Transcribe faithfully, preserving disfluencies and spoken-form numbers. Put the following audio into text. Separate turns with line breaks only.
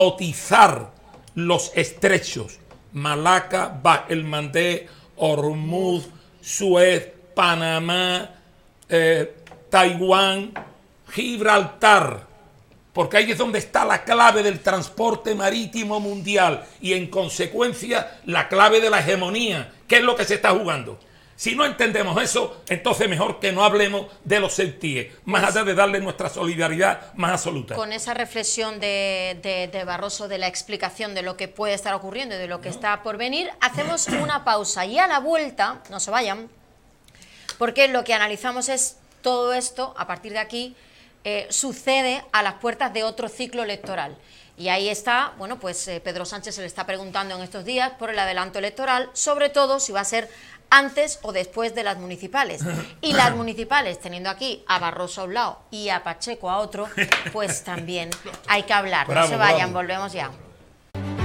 cotizar los estrechos, Malaca, Bab el Mandeb, Hormuz, Suez, Panamá, eh, Taiwán, Gibraltar, porque ahí es donde está la clave del transporte marítimo mundial y en consecuencia la clave de la hegemonía. ¿Qué es lo que se está jugando? Si no entendemos eso, entonces mejor que no hablemos de los celtíes, más allá de darle nuestra solidaridad más absoluta.
Con esa reflexión de, de, de Barroso, de la explicación de lo que puede estar ocurriendo y de lo que está por venir, hacemos una pausa y a la vuelta, no se vayan, porque lo que analizamos es todo esto, a partir de aquí, eh, sucede a las puertas de otro ciclo electoral. Y ahí está, bueno, pues eh, Pedro Sánchez se le está preguntando en estos días por el adelanto electoral, sobre todo si va a ser antes o después de las municipales. Y las municipales, teniendo aquí a Barroso a un lado y a Pacheco a otro, pues también hay que hablar.
Bravo,
no se vayan,
bravo.
volvemos ya.